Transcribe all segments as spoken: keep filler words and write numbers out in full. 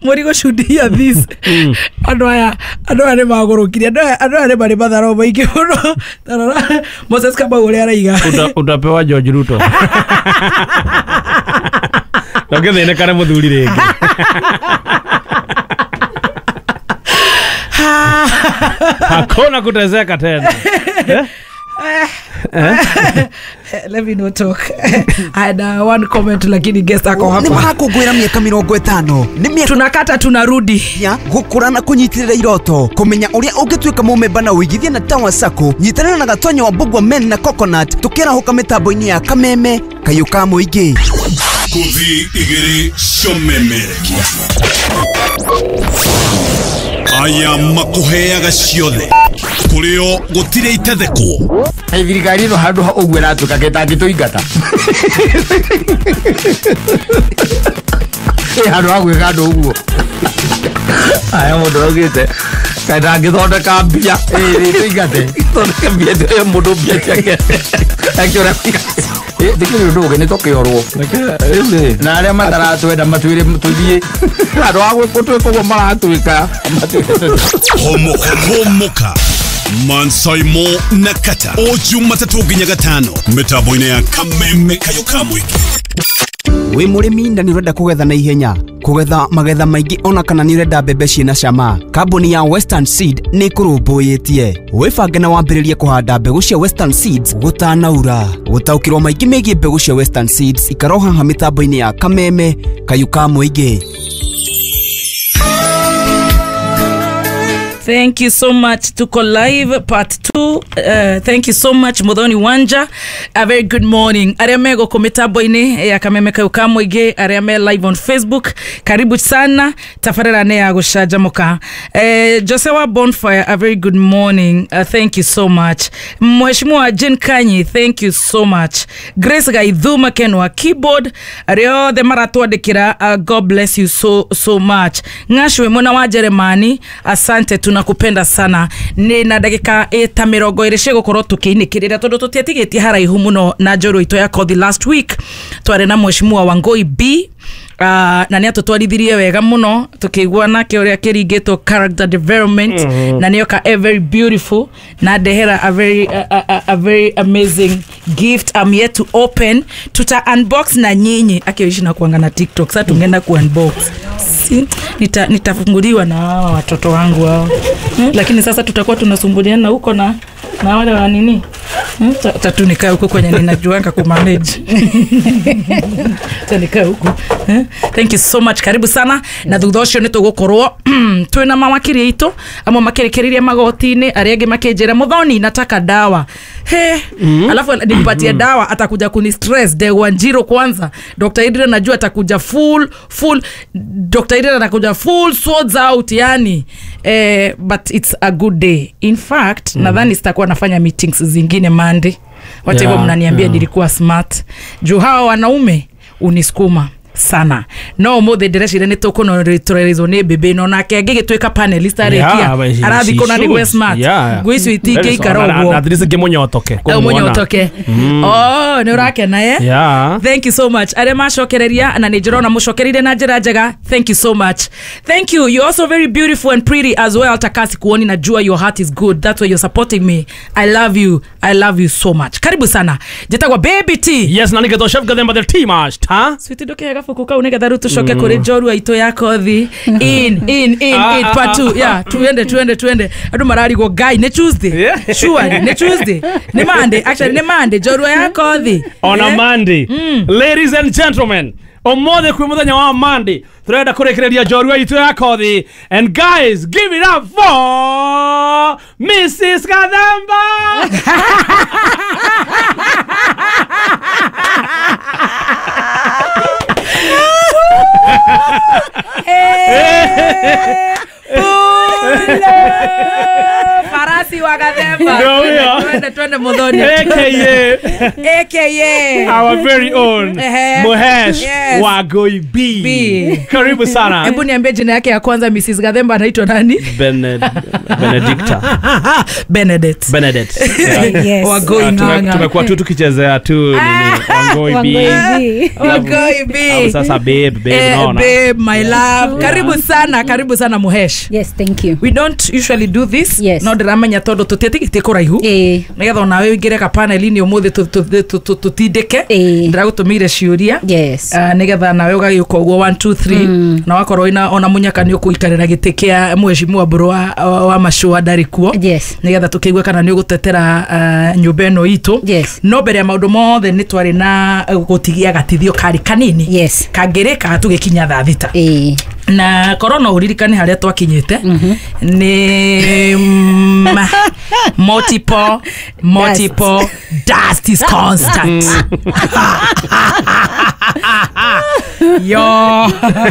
Morigo should hear this. Ando aya, ando ane magorokiri, ando ando ane bari badaro baiki hono. Tarara, Moses kaba ule araiga. Uta utapewa George Ruto. Ndio thene kana muthuri ringi. Hakuna kutezeka tena. Let me not talk. I had uh, one comment lakini guest ako hapa. Ni mahako gwira miaka mirongo itano. Ni miaka tunakata tunarudi. Ya gukura na kunyitirira iroto. Kumenya uria ungituika mumemba na wigithia na Tower Sacco. Nyitanana na gatonyo wa Bugwa Men na Coconut. Tukira hoka mitambo-ini ya Kameme Kayuka Muingi. Kuthi igiri shomemerekia. Aya makuheaga ciothe kurio gutire itetheko. Ai thirikari no handu ha ogwe na tukageta ngituingata. Eh handu ha gwika andu uguo. Aya mundu augite kaita ngithondeka mbia eh tuingate thondeka mbia ndio mundu mbia ciake. Akiora eh dikiri ndu gene tokiorwo. Na aria matara twenda matwire tuthie andu ha gwikotwe kogo maratwika matwire. Homoka homoka Mansaimo Nakata Oju matatu ginya gatano mitambo-ini ya Kameme Kayuka Muingi. We murimi nda nirenda kugetha na ihenya kugetha magetha maingi ona kana nirenda mbembe ciina cama. Kambuni ya Western Seed ni kurumbuyitie wibange na wambiririe kuhanda mbegu cia Western Seeds gutanaura. Gutaukirwo maingi megie mbegu cia Western Seeds ikaroha ha mitambo-ini ya Kameme Kayuka Muingi. Thank you so much. Tuko live part two. Uh, thank you so much Muthoni Wanja. A very good morning. Ariamego komitaboine ya Kameme Kayuka Muingi, ariame live on Facebook. Karibu sana. Tafarera ne ya gushajamuka. Eh Josewa Bonfire, a very good morning. Uh, thank you so much. Mheshimiwa Jen Kanyi, thank you so much. Grace Gaidhuma Kenwa keyboard. Ario the maratwa dekira. Uh, God bless you so so much. Ngashwe mwana wa Jeremani, asante tu nakupenda sana. Ni na dakika eta mirongo iri gukorwo tukiinikirira tondu tutiatigetie haraihu muno na njoro ito ya the last week tware na Mheshimiwa Wangoi B. Uh, na ni atutwarithirie wega muno tukigwa nake uria kiringetwo character development. mm -hmm. Na niyoka a very beautiful na dehera a very a, a, a very amazing gift I'm yet to open. Tuta unbox na nyinyi akiishi na kuanga na TikTok sasa tungeenda ku unbox. Si nita nitafunguliwa na hawa watoto wangu hao. hmm? Lakini sasa tutakuwa tunasumbuliana huko na na wale wa nini. hmm? Tatunika huko kwenye ninajuanga ku manage. Tanika huko. eh? Thank you so much. Karibu sana. Na thutha ucio ni tugukorwo twina mawakiri itu amwe makerekeriria magoti-ini ariage makenjera Muthoni nataka dawa. He, mm. Alafu nimpatie dawa atakuja kuni stress day one zero kwanza. Doctor Idrina najua atakuja full full Doctor Idrina atakuja full swords out yani. Eh, but it's a good day. In fact, mm. nadhani sitakuwa nafanya meetings zingine Monday. Wacha hivyo yeah, mnaniambia yeah. Nilikuwa smart. Juu hawa wanaume unisukuma sana. No mo the direction ni toko no retrorezo ne bebe no na kege gitweka panelist arekia arathi kona ni we smart gwisu itike ikarogo na dirisa gemonyotoke ko monyotoke oh ne urake na ye yeah thank you so much are mashokereria na nijirona mushokerire na njira njega. Thank you so much. Thank you. You're also very beautiful and pretty as well. Takasi kuoni na jua your heart is good. That's why you're supporting me. I love you. I love you so much. Karibu sana. Jitagwa baby T. Yes na nige to chef gademba the tea mash ha sweet doke fukuka unega darutu shoke mm. kore joru aito yako thi in in in ah, it part two. Yeah, tuende tuende tuende adu marari go guy ne Tuesday. Yeah. Sure ne Tuesday ne Monday actually ne Monday joru yako thi on yeah? a Monday. mm. Ladies and gentlemen, omode kwi muthenya wa Monday turenda kurekereria joru aito yako thi, and guys give it up for Missus Gademba. Hey, farasi Masi wa Gathemba. Ndio huyo. Twende twende Muthoni. A K A A K A our very own Ehe. Muhesh Yes. Wagoi B. B. Karibu sana. Hebu niambie jina yake ya kwanza Missus Gathemba anaitwa nani? Bened Benedicta. Benedict. Benedict. Yeah. Yes. Wagoi Ah, tume- nganga. tumekuwa tu tukichezea tu nini Wagoi B. Wangoi B. Wagoi Au B. sasa babe babe Eh, unaona. babe, my love. Karibu sana, karibu sana Muhesh. Yes, thank you. We don't usually do this. Yes. No ndiramenya tondu tutietigitie kuraihu. Eh, Nigetha onawe wingire ka panel-ini umuthi tutindike. Eh. Ndiragutumire ciuria. yes. Uh, nigetha nawe ugagiuka uguo one two three na wakorwo ina ona munyaka ni ukuikarira giti kia mheshimiwa bro wa, wa, wa mashua ndari kuo Yes. nigetha tukiigua kana ni ugutetera uh, nyumba ino itu Yes. no mbere ya maundu mothe ni twari na uh, gutigia gatithio kari kanini Yes. kangirika tugikinya thaa thita Eh, na korona uririkane haria twakinyite ni mm, multiple multiple dust is constant yo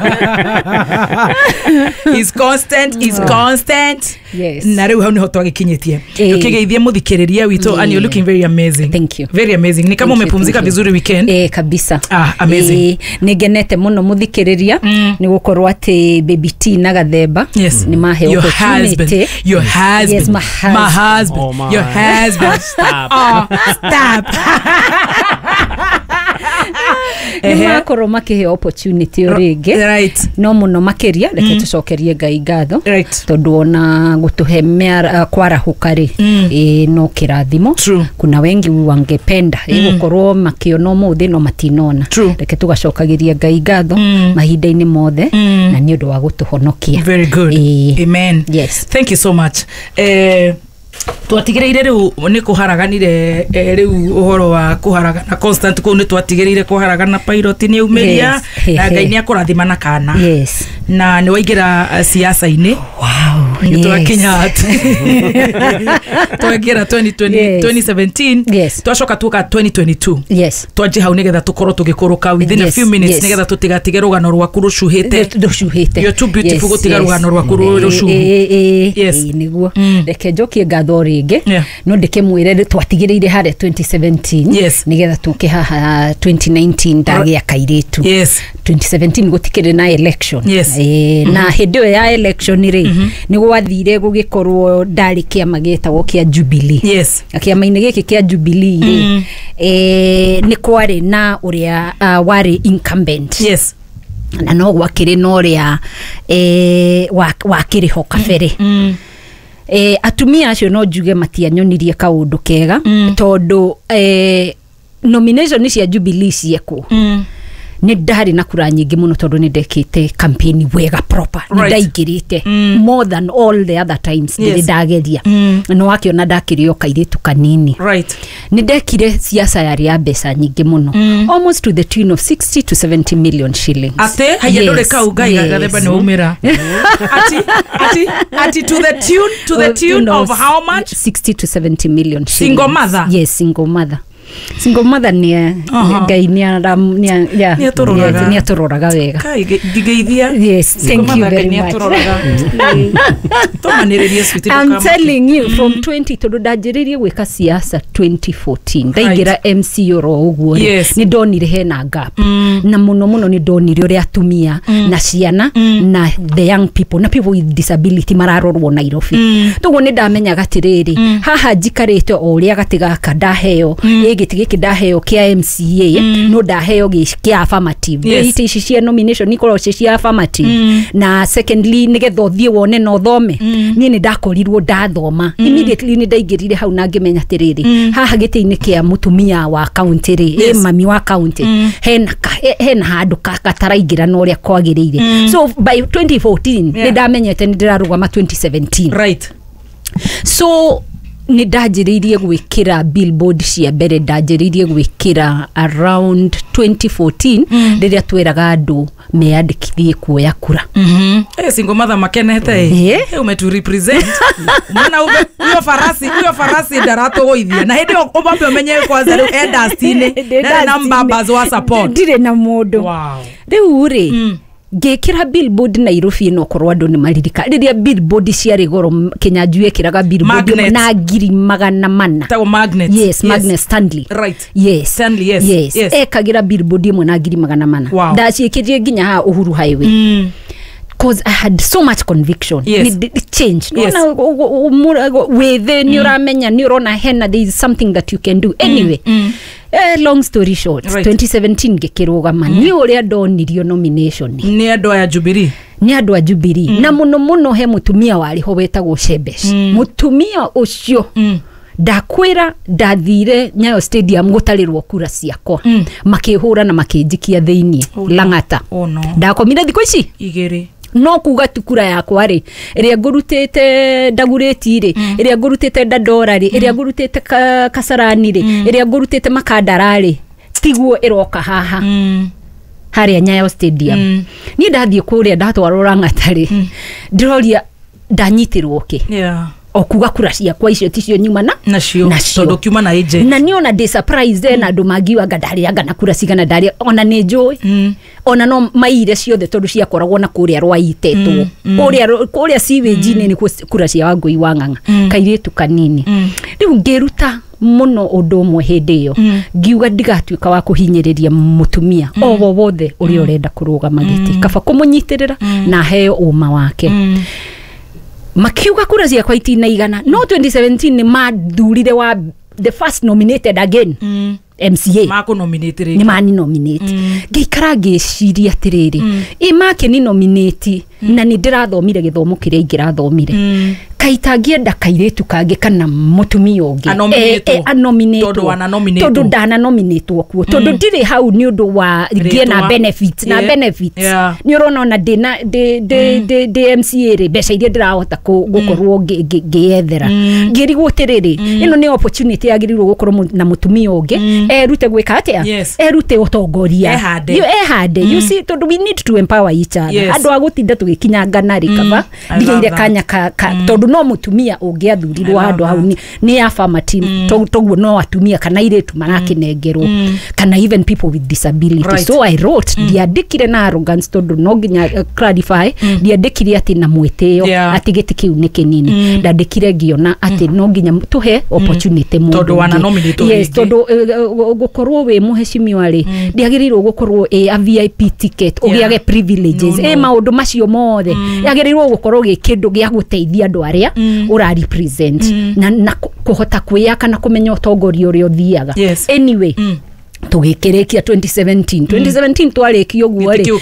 is constant is constant Yes. na riu hau niho twagikinyitie Eh. ukigeithie muthikiriria witu Yeah. and you're looking very amazing. Thank you. Very amazing. Ni kama Thank you, umepumzika thank you. vizuri weekend. eh, kabisa. Ah, amazing. Eh, ningenete muno muthikiriria Mm. ni gukorwo ati Baby T na Gathemba Yes. ni mahe Your opportunity. husband. Your husband. Yes, my husband. My husband. Oh, my. Your husband. Stop. Oh, stop. Ehe. Nimakorwo makihe opportunity o ringi Right. no muno makiria reke tucokerie Ngai ngatho Right. tondu ona gutuhe uh, kwarahuka ri Mm. e, no kirathimo. True. Kuna wengi wangependa mm. gukorwo makiona umuthi no matinona. True. Reke tugacokagiria Ngai ngatho Mm. mahinda-ini mothe Mm. na ni undu wa gutuhonokia. Very good. Eh. Amen. Yes. Thank you so much. Eh, twatigireire riu ni kuharaganire eh, riu uhoro wa kuharagana constant ku ni twatigireire kuharagana pilot ni umiria Yes. na Ngai ni akurathima na kana Yes. na ni waigira uh, siasa-ini Wow. ni twakinya ati twagira twenty twenty Yes. twenty seventeen Yes. twacoka tuka twenty twenty-two Yes. twanji hau nigetha tukorwo tugikuruka within a Yes, few minutes yes. nigetha tutigatige rugano rwaku rucuhite Rucuhite. You're too beautiful gutiga rugano rwaku rucuhu. Yes. niguo Mm. reke njokie ngatho ringi Yeah. no ndikimwire twatigireire haria twenty seventeen Yes. nigetha tuke haha twenty nineteen ndagia kairitu Yes. twenty seventeen gutikire na election. Yes. Eh, na hindi ĩyo ya election ri ni gwathire gugikorwo ndari kiama gitagwo kia Jubilee. Yes. Kiama-inĩ gĩkĩ kia Jubilee ri Mm. eh, ni kwari na uria uh, wari incumbent. Yes. Na no gwakĩrĩ na ũrĩa eh, wakĩrĩho kabere. Mm. Eh, atumia acio no njuge matianyonirie kaũndũ kega Mm. tondũ eh, nomination cia Jubilee ciekwo Mm. ni ndari na kura nyingi muno tondu ni ndekite campaign wega proper ni Right. ndaingirite Mm. more than all the other times Yes. ndi ndageria Mm. no wakiona ndakirio kairitu kanini Right. ni ndekire siasa yari ya mbeca nyingi muno Mm. almost to the tune of sixty to seventy million shillings. Ate haya ndole ka ugai yes. gatheba ni umira. Ati ati ati to the tune to the Oh, tune no, of how much? sixty to seventy million shillings. Single mother? Yes, single mother. Single mother ni Aha. Ngai ni aram ni ya Ni atũroraga. ni atũroraga wega. Kai digeithia. Yes, thank you very much. Tomanirerie sweet. I'm telling you from twenty tondu ndanjiririe gwika siasa twenty fourteen ndaingira M C oro uguo Yes. ni ndonire hena gap Mm. na muno muno ni ndonire uria atumia Mm. na ciana Mm. na the young people na people with disability mararorwo Nairobi Mm. toguo ni ndamenyaga atiriri Mm. haha njikarite o uria gatigaka ndaheo Mm. giti giki ndaheo kia M C A Mm. no ndaheo kia affirmative Yes. iti ici cia nomination ni korwo cia affirmative Mm. na secondly nigetha uthie wone no thome Mm. ni ni ndakorirwo ndathoma mm. immediately ni ndaingirire hau na ngimenya atiriri Mm. haha giti-ini kia mutumia wa county ri Yes. e mami wa county Mm. hena ka, he- hena handu kataraingira no ria kwagiriire Mm. so by twenty fourteen Yeah. ni ndamenyete ni ndirarugama twenty seventeen Right. so ni ndanjiriirie gwikira billboard cia mbere ndanjiriirie gwikira around twenty fourteen Mm. riria tweraga andu meandikithie kuoya kura. Mhm. Eh, single mother makenete. Eh. Eh, umetu represent. Maana ube huyo farasi, huyo farasi ndarato goithia. Na hindi obambe umenye kwanza riu enda stine. Na na mbabas wa support. ndire na mundu Wow. riu ri Mm. ngekira billboard Nairobi no korwa ndo ni maririka riria billboard ciari goro Kenya juu kiraga billboard na ngiri magana mana tago magnet yes, yes. Magnet Stanley right yes Stanley yes yes, yes. ekagira billboard imwe na ngiri magana mana wow. ndacikirie nginya ha Uhuru Highway mm. cause I had so much conviction yes. need change yes. no within mm. uramenya ni urona hena there is something that you can do anyway mm. Mm. Uh, long story short right. twenty seventeen ngikirugama mm. ni uria ndonirio nomination ni andu ya Jubilee ni andu a Jubilee mm. na muno muno he mutumia wari ho wetagwo Shebesh mm. mutumia ucio mm. ndakwira ndathire Nyayo Stadium gutarirwo kura ciakwa mm. makihura na makinjikia thiini oh, Lang'ata oh, no. ndakomire thiko ici igiri no kuga tukura yakwa ri iria ngurutite ndagureti ri mm. iria ngurutite ndadora ri mm. iria ngurutite ka, Kasarani ri mm. iria ngurutite Makandara ri tiguo iroka haha mm. haria Nyayo Stadium mm. ni ndathie kuria ndatwarwo Lang'ata ri mm. ndiroria ndanyitirwo ki yeah okuga kura ciakwa icio ticio nyuma na nacio tondu kiuma na agent na niona de surprise mm. na andu magiwa gadari anga na kura cigana ndari ona ni njui mm. ona no maire ciothe tondu ciakoragwo na kuria rwaitetwo mm. mm. kuria kuria siwejini mm. ni kura cia Wangui wa Ng'ang'a mm. kairetu kanini mm. riu ngiruta muno undu mwe hindi iyo mm. ngiuga ndigatuika wa kuhinyiriria mutumia mm. o wothe uri mm. urenda kurugama giti mm. kaba kumunyitirira mm. na heo uma wake mm. makiuga kura cia kwa itina igana no twenty seventeen ni mathurire wa the first nominated again mm. M C A mako nominate ni mani nominate mm. geikara geciria atiriri mm. i make ni nominate mm. na ni ndirathomire githomo kiria ingirathomire mm. kaita ngienda kairetu kange kana mutumia ungi anominate todo wana nominate todo dana nominate kuo todo ndire hau ni undu wa ngie na benefits na benefits ni urona na dina de de de de M C A re besha iria ndirahota gukorwo ngiethera ngirigwo tiriri ino ni opportunity yagirirwo gukorwo na mutumia ungi erute gwika atia erute utongoria you ehade you see todo we need to empower each other andu agutinda tugikinyanga ri kaba ndigeire kanya todo no mutumia ungiathurirwo handu hau ni ni ya farmer team mm. toguo no atumia kana iretu marakinengerwo mm. kana even people with disability right. so I wrote mm. diandikire na arrogance tondu no nginya uh, clarify mm. diandikire ati na mweteo yeah. ati giti kiu ni kinini mm. ndandikire ngiona ati mm. no nginya tuhe opportunity mm. tondu wana nominate yes tondu uh, gukorwo we muheshimiwa ri mm. ndiagirirwo gukorwo a V I P ticket ugiage yeah. privileges no, no. e maundu macio mothe mm. yagirirwo gukorwo gi kindu gia guteithia andu aria mm. ura represent mm. na, na kuhota kwiyaka na kumenya utongoria uria uthiaga yes. anyway mm. tugikirekia twenty seventeen twenty seventeen twareki uguo ri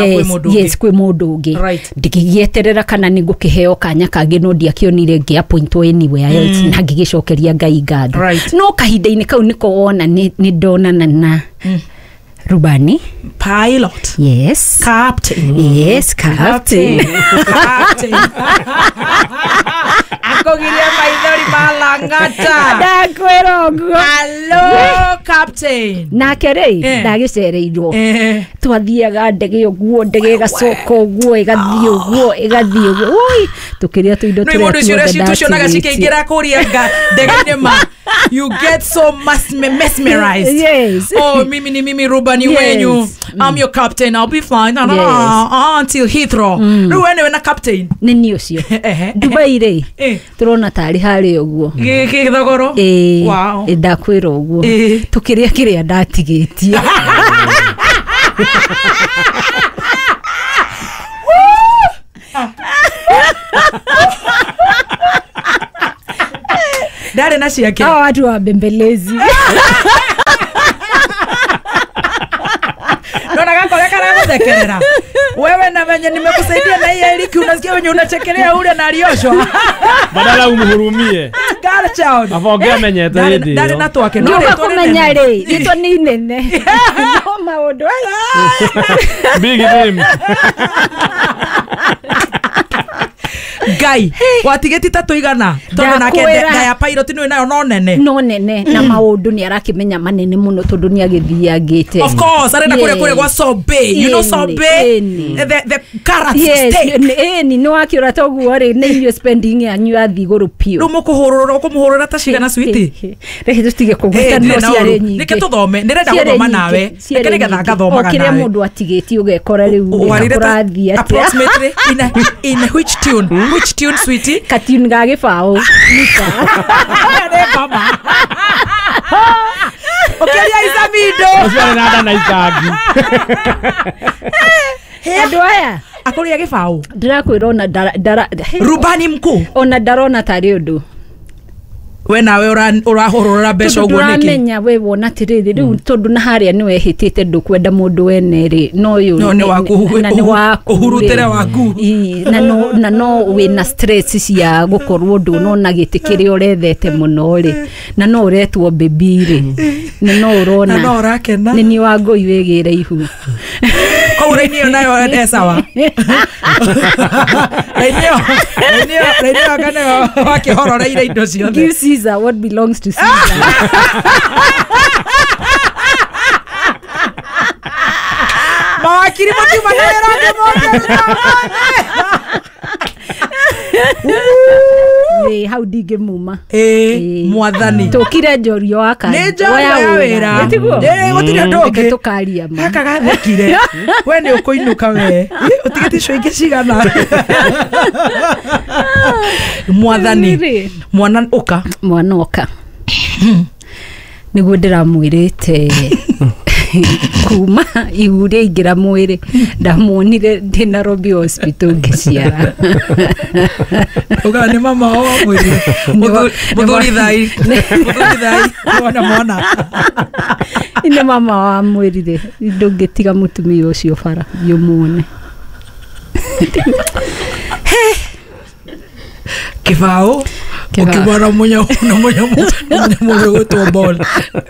yes kwi mundu ungi ndigigieterera kana ni ngukiheo kanya kangi no ndiakionire ngi appointwo anywhere else mm. na ngigicokeria Ngai ngado right. no kahinda-ini kau niko wona ni, ni donana na mm. rubani pilot yes captain yes captain captain akogiria maithori malangata ndakwirogwo hello captain na kere ndagicereirwo twathiaga ndege uguo ndege gacoko uguo igathie uguo igathie uguo ui tukiria tuindo turia no mundu cio cio tucionaga cikiingira kuria ndege-ini ma you get so mesmerized yes oh mimi ni mimi Rubani yes. wenyu I'm mm. your captain I'll be flying no, no, yes. no, until Heathrow mm. ruwe na captain nini ucio Dubai re turona tari hari uguo giki thogoro wow ndakwira uguo tukiria kiria ndatigitie dare na ciake hao watu wa bembelezi nona gakole kana guthekerera wewe na venye nimekusaidia na hii Eriki unasikia wenye unachekelea ule na Aliosho badala umhurumie gara child afogea menyete hidi dare na twake no kumenya ri ito ni nene no maundu big name ngai watigeti tatu igana tondu nake ya pilot no nayo no nene no nene na maundu ni arakimenya manene muno tondu ni agithiangite of course arenda kure kure gwa sobe you know sobe the the carrot steak eh ni no akiura toguo ri ni you spending ya nyu athi guru pio rumo kuhurura kumuhurura ta cigana switi rehe tustige kuguta no ciare nyingi nike tuthome nirenda guthoma nawe nike nigetha ngathomaga nawe kire mundu atigeti ugekora riu urathi approximately in a, in a which tune which tune sweetie katune ga gibao nika mama okeria isa video Oswale nada na isagi andu aya akuria gibao ndirakwira ona dara rubani mkuu ona darona tari undu we nawe urahurura besho uguo niki turamenya we wona tiriri riu tondu na haria ni wehitite ndukwenda mundu wene ri no yu no ni waku na ni waku uhurutire waku na no na no we na stress cia gukorwo ndu no na gitikire urethete muno ri na no uretwo baby ri na no urona na no urakena ni ni wangu iwegire ihu Rainio nayo ende sawa. Rainio, Rainio, Rainio kana wakihororeire indo ciothe. Give Caesar what belongs to Caesar. Mawakiri mtima nera ndemoja. We how dige muma eh mwathani tukire njorio aka ne njoria wira eh gutire ndoke tukaria ma aka gathekire we ni ukuinuka we utigeti shoinge cigana mwathani mwana uka mwana uka niguo ndiramwirite kuma iure igira mwire ndamuonire ndi Nairobi hospital ngiciara uga ni mama wa mwire muthuri thai muthuri thai mwana mwana ine mama wa mwirire ndungitiga mutumia ucio bara yumuone kibao ukibara munyo na munyo munyo gutwa ball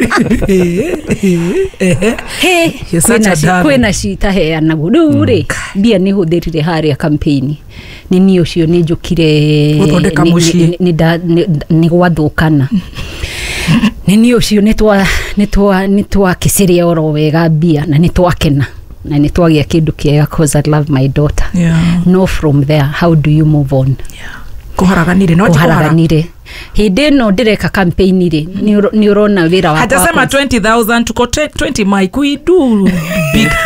he kwena cita heana gurure bia ni huthirire haria campaign ni ni ucio ni njukire guthondeka mucii ni ni gwathukana ni ni ucio ni twa ni twa ni twa kisiria oro wega bia na ni twakena na ni twagia kindu kiega cause I love my daughter yeah. No from there how do you move on yeah. kuharaganire no kuharaganire hinde no ndireka campaign ri ni urona wira wa hata sema twenty thousand tuko twenty mic we do big